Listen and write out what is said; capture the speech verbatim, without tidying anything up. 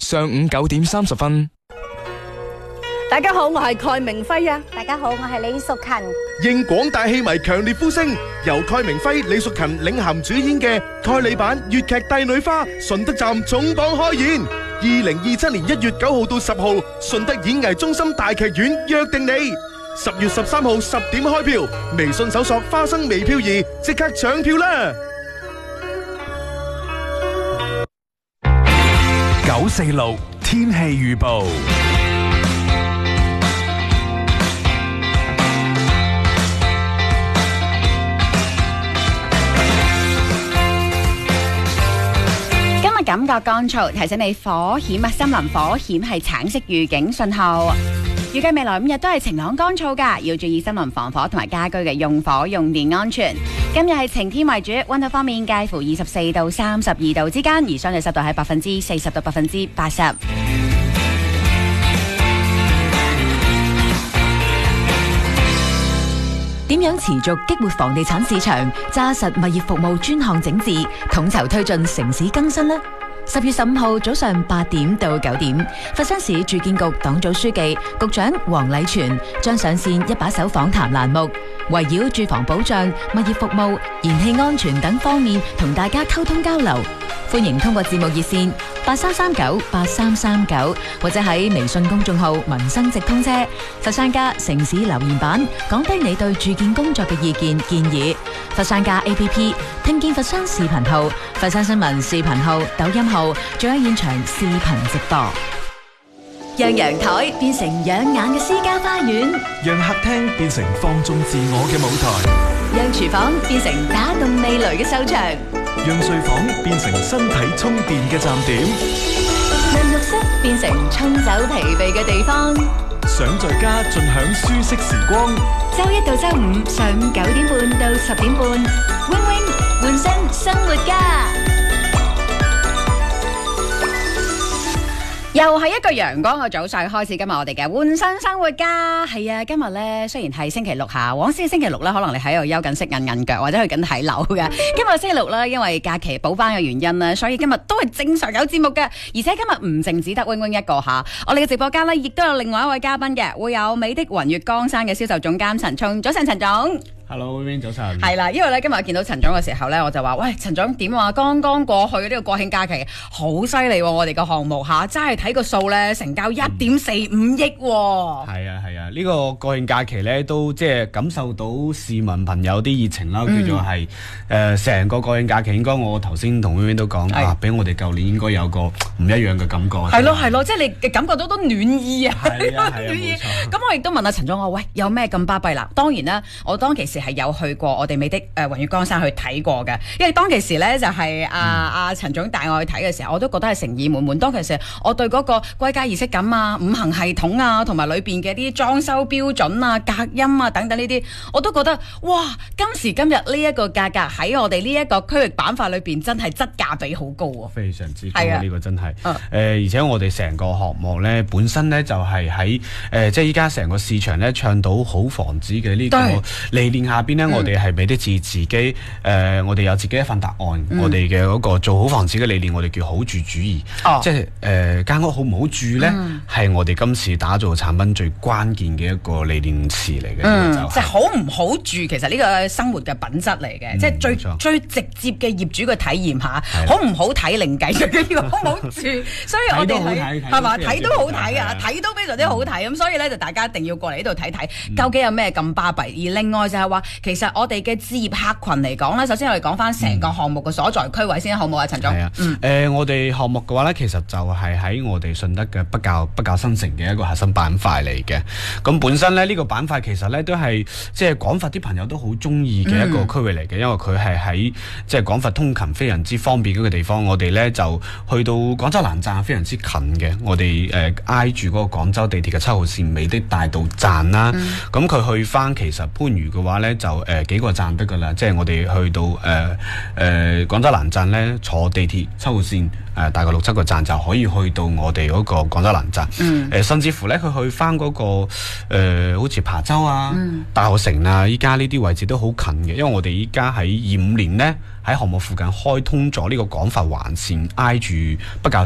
上午九點三十分。 大家好，我係蓋明輝啊！ 大家好，我係李淑勤。 應廣大戲迷強烈呼聲，由蓋明輝、李淑勤領銜主演嘅蓋里版粵劇《帝女花》順德站重磅開演，二零二七年一月九號到十號，順德演藝中心大劇院約定你。十月十三號十點開票，微信搜索花生微漂兒，即刻搶票啦！ 九四六天氣預報。 感覺乾燥，提醒你火險啊！森林火險係橙色預警信號。預計未來五日都係晴朗乾燥㗎，要注意森林防火同埋家居嘅用火用電安全。今日係晴天為主，溫度方面介乎二十四到三十二度之間，而相對濕度喺百分之四十到百分之八十。 點樣持續激活房地產市場，紮實物業服務專項整治，統籌推進城市更新呢？十月十五號早上八點到九點，佛山市住建局黨組書記、局長黃禮全將上線一把手訪談欄目，圍繞住房保障、物業服務、燃氣安全等方面同大家溝通交流。歡迎通過節目熱線八三三九八三三九，或者喺微信公眾號民生直通車、佛山家城市留言板講低你對住建工作嘅意見建議。佛山家 A P P 聽見佛山視頻號、佛山新聞視頻號、抖音號，仲有現場視頻直播。讓陽台變成養眼嘅私家花園， 讓客廳變成放縱自我嘅舞台， 讓廚房變成打動味蕾嘅秀場， 讓睡房變成身體充電嘅站點， 讓浴室變成沖走疲憊嘅地方。 想在家盡享舒適時光， 周一到周五上午九點半到十點半，wing wing換身生活家。 又係一個陽光嘅早上開始，今日我哋嘅換身生活家。係啊，今日咧雖然係星期六下，往時星期六咧可能你喺度休緊息韌韌腳或者去緊睇樓嘅。今日星期六咧，因為假期補翻嘅原因咧，所以今日都係正常有節目嘅。而且今日唔淨止得 wing wing 一個下，我哋嘅直播間咧亦都有另外一位嘉賓嘅，會有美的雲悅江山嘅銷售總監陳聰。早晨，陳總。 Hello， 早晨。 係啦，因為咧今日見到陳總嘅時候咧，我就話：喂，陳總點話？剛剛過去呢個國慶假期好犀利喎！我哋個項目嚇，真係睇個數咧，成交一點四五億喎。 係啊係啊，呢個國慶假期咧都即係感受到市民朋友啲熱情啦，叫做係誒成個國慶假期應該我頭先同 Win 都講啊，俾我哋舊年應該有個唔一樣嘅感覺。係咯係咯，即係你嘅感覺到都暖意啊！ 係啊係啊， 暖意。咁我亦都問阿陳總我：喂，有咩咁巴閉啦？當然啦，我當其時係有去過我哋美的誒雲悅江山去睇過嘅，因為當其時咧就係阿阿陳總帶我去睇嘅時候，我都覺得係誠意滿滿。當其時我對嗰個歸家儀式感啊、五行系統啊，同埋裏邊嘅啲裝修標準啊、隔音啊等等呢啲，我都覺得哇！今時今日呢一個價格喺我哋呢一個區域板塊裏邊，真係質價比好高啊！ 非常之高啊！ 啊呢個真係誒、 嗯呃，而且我哋成個項目咧本身咧就係喺誒，即係依家成個市場咧倡導好房子嘅呢個理念下邊咧，我哋係美的自自己誒、呃，我哋有自己一份答案。嗯、我哋嘅嗰個做好房子嘅理念，我哋叫好住主義。哦、即係誒間屋好唔好住咧，係、嗯、我哋今次打造產品最關鍵嘅一個理念詞嚟嘅。 嗯， 就係、 即係好唔好住，其實呢個生活嘅品質嚟嘅，嗯、即係最最直接嘅業主嘅體驗下，好唔好睇另計，最緊要好唔好住。所以我哋係係嘛睇都好睇啊，睇都非常之好睇。咁、嗯、所以咧就大家一定要過嚟呢度睇睇，究竟有咩咁巴閉。而另外就係話，其實我哋嘅置業客群嚟講咧，首先我哋講翻成個項目嘅所在區位先，好唔好啊，陳總？係啊， 嗯，誒、呃，我哋項目嘅話咧，其實就係喺我哋順德嘅北滘北滘新城嘅一個核心板塊嚟嘅。咁本身咧呢、這個板塊其實咧都係即係廣佛啲朋友都好中意嘅一個區域嚟嘅，嗯、因為佢係喺即係廣佛通勤非常之方便嗰個地方。我哋咧就去到廣州南站非常之近嘅，我哋誒、呃、挨住嗰個廣州地鐵嘅七號線美的大道站啦。咁佢、嗯、去翻其實番禺嘅話咧就誒、呃、幾個站得噶啦，即係我哋去到誒誒廣州南站咧坐地鐵七號線誒、呃、大概六七個站就可以去到我哋嗰個廣州南站。誒、嗯呃、甚至乎咧佢去翻嗰、那個誒、呃、好似琶洲啊、嗯、大學城啊，依家呢啲位置都好近嘅，因為我哋依家喺二五年咧喺項目附近開通咗呢個廣佛環線，挨住北滘